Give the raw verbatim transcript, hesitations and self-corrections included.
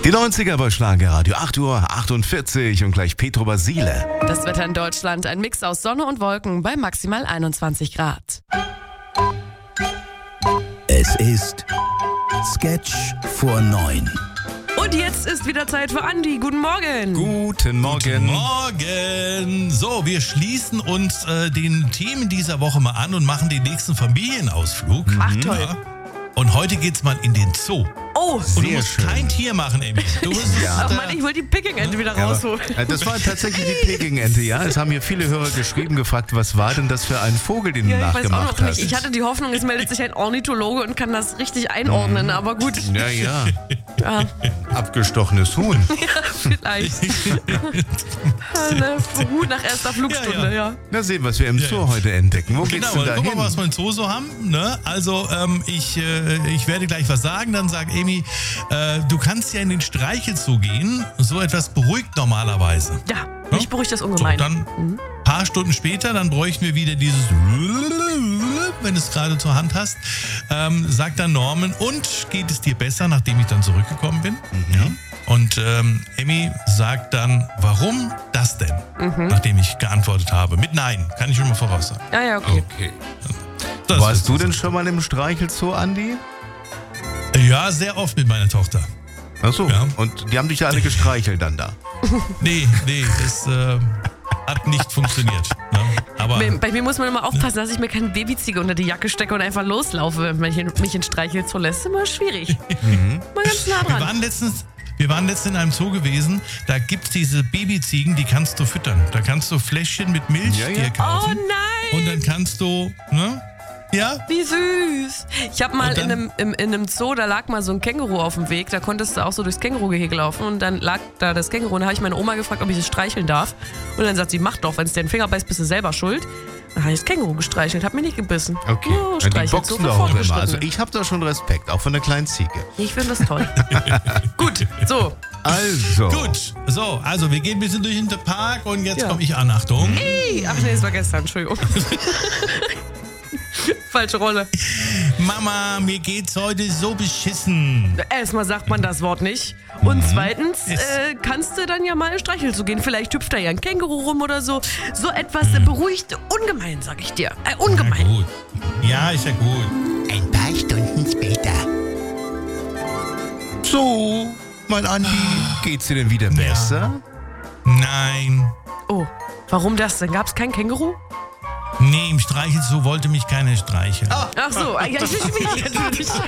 Die neunziger bei Schlagerradio, acht Uhr achtundvierzig und gleich Petro Basile. Das Wetter in Deutschland, ein Mix aus Sonne und Wolken bei maximal einundzwanzig Grad. Es ist Sketch vor neun. Und jetzt ist wieder Zeit für Andi. Guten Morgen. Guten Morgen. Guten Morgen. So, wir schließen uns äh, den Themen dieser Woche mal an und machen den nächsten Familienausflug. Ach, toll. Ja. Und heute geht's mal in den Zoo. Oh, Und du Sehr musst schön. kein Tier machen, Amy. Du musst ach es, Mann, ich will die Picking-Ente wieder rausholen. Äh, Das war tatsächlich die Peking-Ente, ja. Es haben hier viele Hörer geschrieben, gefragt, was war denn das für ein Vogel, den Ja, du ich weiß auch nachgemacht noch hast? nicht. Ich hatte die Hoffnung, es meldet sich ein Ornithologe und kann das richtig einordnen, aber gut. Ja, ja. Ja, Abgestochenes Huhn. vielleicht. Eine Hut nach erster Flugstunde, Ja, ja. Na sehen, was wir im Ja, Zoo ja. heute entdecken. Wo Genau, geht's denn da guck mal, hin? was wir in Zoo so haben. Ne? Also, ähm, ich, äh, ich werde gleich was sagen. Dann sagt Amy, äh, du kannst ja in den Streichelzoo gehen. So etwas beruhigt normalerweise. Ja, Ja? mich beruhigt das So, ungemein. dann ein paar Stunden später, dann bräuchten wir wieder dieses, wenn du es gerade zur Hand hast, ähm, sagt dann Norman, und geht es dir besser, nachdem ich dann zurückgekommen bin? Ja. Und ähm, Emmy sagt dann, warum das denn? Nachdem ich geantwortet habe. Mit Nein, kann ich schon mal voraussagen. Ja, ja, okay. Okay. Das Warst ist du so. denn schon mal im Streichelzoo, Andi? Ja, sehr oft mit meiner Tochter. Achso. Ja. Und die haben dich ja alle gestreichelt dann da. Nee, nee, das äh, hat nicht funktioniert. Ne? Aber Bei, bei mir muss man immer aufpassen, dass ich mir keine Babyziege unter die Jacke stecke und einfach loslaufe, wenn mich in, mich in Streichelzoo lässt. Ist immer schwierig. Mal ganz nah wir dran. waren letztens... Wir waren letztens in einem Zoo gewesen, da gibt es diese Babyziegen, die kannst du füttern. Da kannst du Fläschchen mit Milch Ja, ja. dir Oh kaufen. nein! Und dann kannst du, ne? Ja? Wie süß. Ich habe mal Und in dann- einem, im, in einem Zoo, da lag mal so ein Känguru auf dem Weg. Da konntest du auch so durchs Kängurugehege laufen. Und dann lag da das Känguru. Und da habe ich meine Oma gefragt, ob ich es streicheln darf. Und dann sagt sie, mach doch, wenn es dir den Finger beißt, bist du selber schuld. Dann habe ich das Känguru gestreichelt, habe mich nicht gebissen. Okay. Oh, Ja, die Streichelzoo boxen für da auch immer. Fortgeschrittene. Also ich habe da schon Respekt, auch von der kleinen Ziege. Ich finde das toll. Gut, so. Also. Gut, so, also wir gehen ein bisschen durch den Park und jetzt Ja. komme ich an, Achtung. Hey, ach nee, das war gestern, Entschuldigung. Falsche Rolle. Mama, mir geht's heute so beschissen. Erstmal sagt man das Wort nicht. Und zweitens Ist- äh, kannst du dann ja mal in Streichelzoo gehen. Vielleicht hüpft da ja ein Känguru rum oder so. So etwas äh, beruhigt ungemein, sag ich dir. Äh, Ja, ungemein. gut. Ja, ist ja gut. Ein paar Stunden später. So, mein Andi, geht's dir denn wieder besser? Nein. Oh, warum das denn? Gab's kein Känguru? Nee, im Streichelzoo wollte mich keiner streicheln. Ach so, ja, ich bin natürlich.